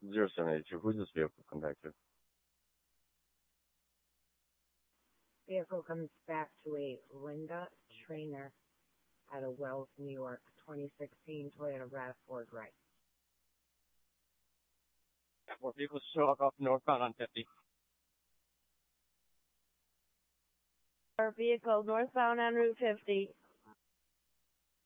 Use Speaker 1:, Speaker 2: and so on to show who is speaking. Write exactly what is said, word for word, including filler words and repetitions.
Speaker 1: zero seven eight two, who's this vehicle come back to?
Speaker 2: Vehicle comes back to a Linda Trainer out of Wells, New York, twenty sixteen Toyota RAV four Gray.
Speaker 3: More vehicles show up off northbound on fifty.
Speaker 4: Our vehicle northbound on Route fifty.